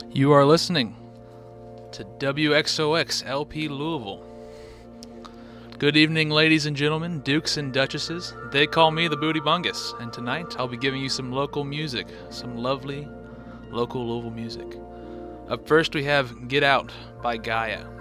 You are listening to WXOX LP Louisville. Good evening, ladies and gentlemen, dukes and duchesses. They call me the Booty Bungus, and tonight I'll be giving you some local music, some lovely local Louisville music. Up first we have Get Out by Gaia.